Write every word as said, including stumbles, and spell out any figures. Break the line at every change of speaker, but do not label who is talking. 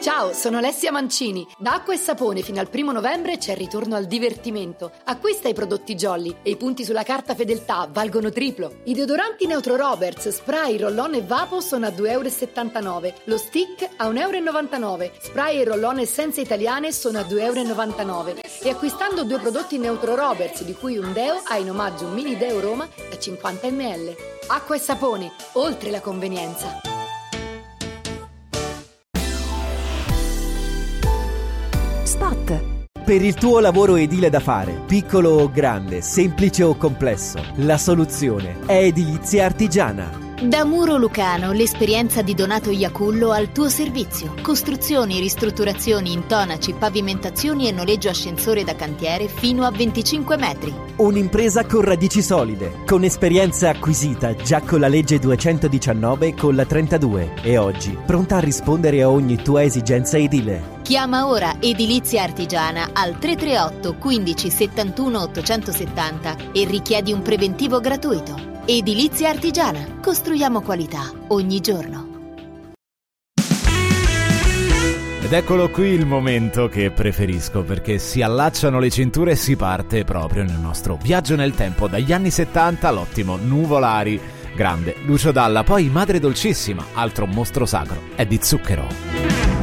Ciao, sono Alessia Mancini. Da Acqua e Sapone fino al primo novembre c'è il ritorno al divertimento. Acquista i prodotti Jolly e i punti sulla carta fedeltà valgono triplo. I deodoranti Neutro Roberts, spray, roll-on e vapo sono a due virgola settantanove euro. Lo stick a un virgola novantanove euro. Spray e roll-on essenze italiane sono a due virgola novantanove euro. E acquistando due prodotti Neutro Roberts, di cui un deo, hai in omaggio un mini deo Roma da cinquanta millilitri. Acqua e Sapone, oltre la convenienza.
Spot. Per il tuo lavoro edile da fare, piccolo o grande, semplice o complesso, la soluzione è Edilizia Artigiana.
Da Muro Lucano, l'esperienza di Donato Iacullo al tuo servizio. Costruzioni, ristrutturazioni, intonaci, pavimentazioni e noleggio ascensore da cantiere fino a venticinque metri.
Un'impresa con radici solide, con esperienza acquisita già con la legge duecentodiciannove e con la trentadue e oggi pronta a rispondere a ogni tua esigenza edile.
Chiama ora Edilizia Artigiana al tre tre otto quindici settantuno ottocentosettanta e richiedi un preventivo gratuito. Edilizia Artigiana. Costruiamo qualità ogni giorno.
Ed eccolo qui il momento che preferisco, perché si allacciano le cinture e si parte proprio nel nostro viaggio nel tempo dagli anni settanta all'ottimo Nuvolari, grande Lucio Dalla, poi Madre Dolcissima, altro mostro sacro, è di Zucchero.